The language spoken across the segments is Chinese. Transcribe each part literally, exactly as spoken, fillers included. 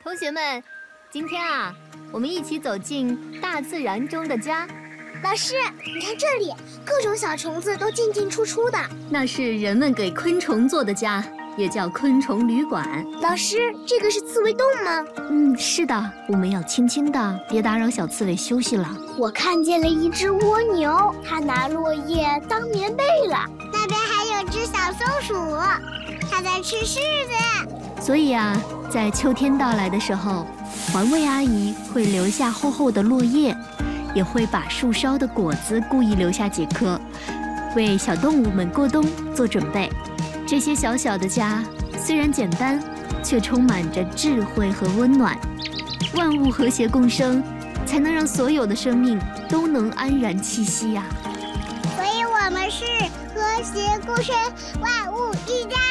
同学们，今天啊，我们一起走进大自然中的家。 老师，你看这里，各种小虫子都进进出出的。 那是人们给昆虫做的家，也叫昆虫旅馆。 老师，这个是刺猬洞吗？ 嗯，是的，我们要轻轻的，别打扰小刺猬休息了。 我看见了一只蜗牛，它拿落叶当棉被了。那边还有只小松鼠，它在吃柿子。 所以啊，在秋天到来的时候，环卫阿姨会留下厚厚的落叶，也会把树梢的果子故意留下几颗，为小动物们过冬做准备。这些小小的家虽然简单，却充满着智慧和温暖。万物和谐共生，才能让所有的生命都能安然栖息呀、 啊。所以我们是和谐共生，万物一家。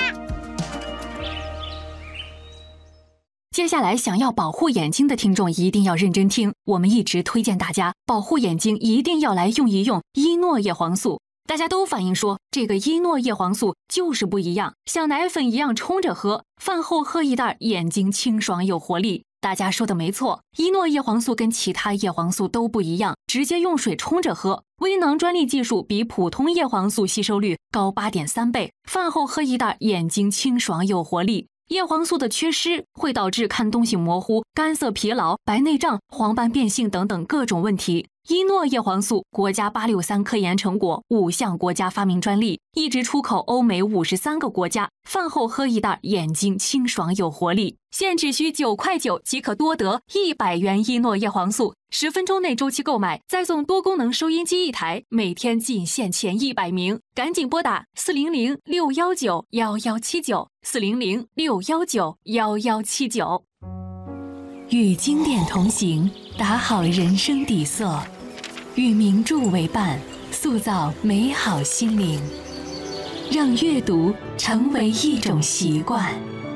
接下来想要保护眼睛的听众一定要认真听，我们一直推荐大家保护眼睛一定要来用一用伊诺叶黄素。大家都反映说这个伊诺叶黄素就是不一样，像奶粉一样冲着喝，饭后喝一袋，眼睛清爽有活力。大家说的没错，伊诺叶黄素跟其他叶黄素都不一样，直接用水冲着喝，微囊专利技术比普通叶黄素吸收率高 八点三 倍，饭后喝一袋，眼睛清爽有活力。叶黄素的缺失会导致看东西模糊、干涩疲劳、白内障、黄斑变性等等各种问题。伊诺叶黄素国家八六三科研成果，五项国家发明专利，一直出口欧美五十三个国家。饭后喝一袋，眼睛清爽有活力。现只需九块九即可多得一百元伊诺叶黄素，十分钟内周期购买，再送多功能收音机一台，每天仅限前一百名，赶紧拨打四零零六幺九幺幺七九四零零六幺九幺幺七九。与经典同行，打好人生底色。与名著为伴，塑造美好心灵，让阅读成为一种习惯。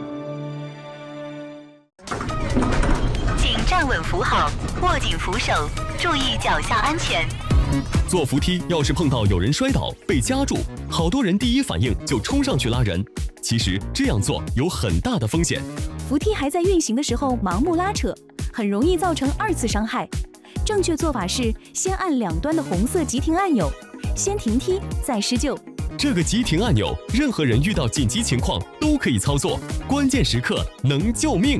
请站稳扶好，握紧扶手，注意脚下安全。 坐扶梯要是碰到有人摔倒被夹住，好多人第一反应就冲上去拉人。其实这样做有很大的风险。 扶梯还在运行的时候盲目拉扯，很容易造成二次伤害。正确做法是先按两端的红色急停按钮，先停梯再施救。 这个急停按钮，任何人遇到紧急情况都可以操作，关键时刻能救命。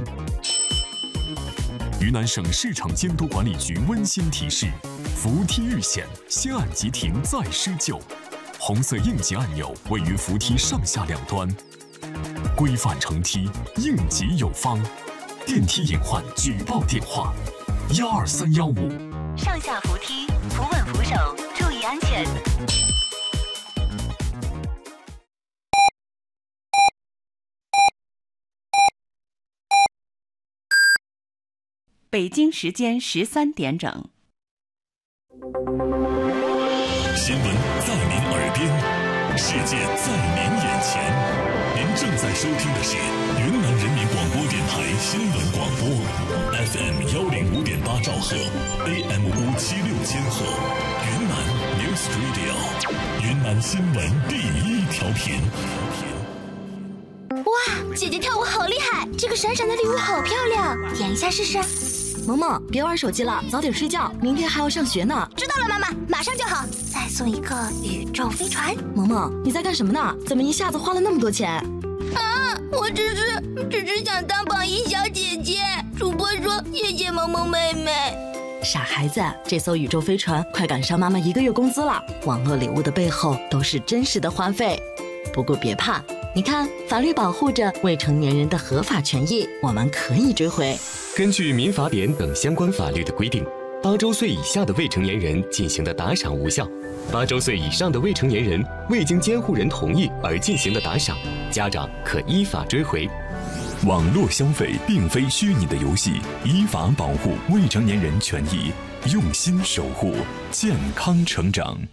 云南省市场监督管理局温馨提示：扶梯遇险，先按急停再施救。红色应急按钮位于扶梯上下两端。规范乘梯，应急有方。电梯隐患举报电话：幺二三幺五。 上下扶梯，扶稳扶手，注意安全。 北京时间十三点整。 新闻在您耳边，世界在您眼前。您正在收听的是云南人民广播电台新闻广播 ，F M 幺零五点八兆赫 ，A M 五七六千赫，云南 News Radio， 云南新闻第一调频。 哇，姐姐跳舞好厉害！这个闪闪的礼物好漂亮，演一下试试。 萌萌，别玩手机了，早点睡觉，明天还要上学呢。 知道了，妈妈，马上就好。再送一个宇宙飞船。 萌萌，你在干什么呢？怎么一下子花了那么多钱？ 啊，我只是只是想当榜一小姐姐。主播说谢谢萌萌妹妹。 傻孩子，这艘宇宙飞船快赶上妈妈一个月工资了。网络礼物的背后都是真实的花费。不过别怕，你看，法律保护着未成年人的合法权益，我们可以追回。 根据民法典等相关法律的规定，八周岁以下的未成年人进行的打赏无效，八周岁以上的未成年人未经监护人同意而进行的打赏，家长可依法追回。 网络消费并非虚拟的游戏，依法保护未成年人权益，用心守护健康成长。